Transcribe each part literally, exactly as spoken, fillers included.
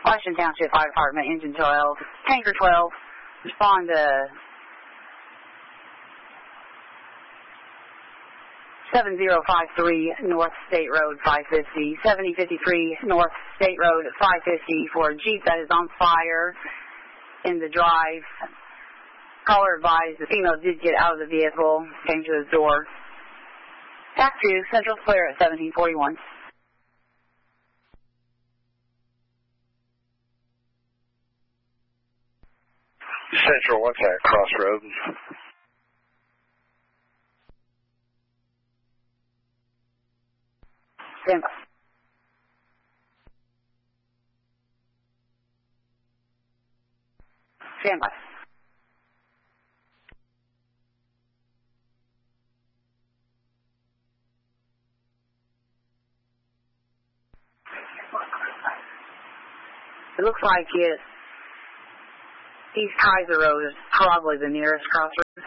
Washington Township Fire Department, Engine twelve, Tanker twelve, respond to seven zero five three North State Road five fifty, seventy fifty-three North State Road five fifty for a Jeep that is on fire in the drive. Caller advised the female did get out of the vehicle, came to his door. Back to Central Clear at seventeen forty-one. Central, what's that, Crossroad? Stand by. Stand by. It looks like it. East Kaiser Road is probably the nearest crossroads.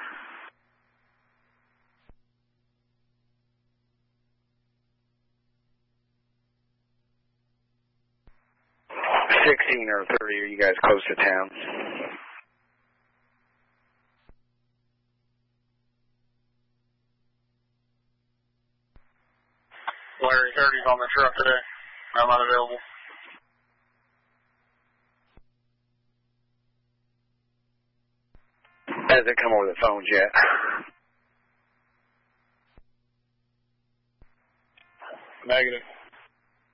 sixteen or thirty, are you guys close to town? Larry thirty's on the truck today. I'm unavailable. Hasn't come over the phones yet. Negative.